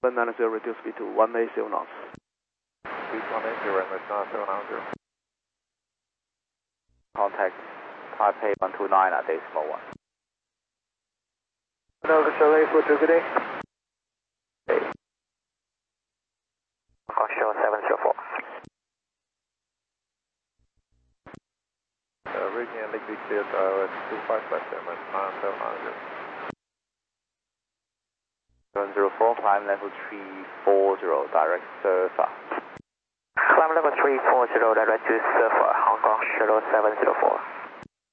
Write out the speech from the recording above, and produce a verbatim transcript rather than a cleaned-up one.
one nine zero, reduce speed to one eighty knots. Speed one eighty, runway nine zero nine zero. Contact Taipei one two nine at decimal one. Nova Charlie for good day. Show seven zero four. Uh, rigging and liquid cleared uh, two five five seven nine seven nine zero. seven zero four, climb level three four zero, direct surfer. Climb level three four zero, direct to surfer, Hong Kong, Shuttle seven zero four.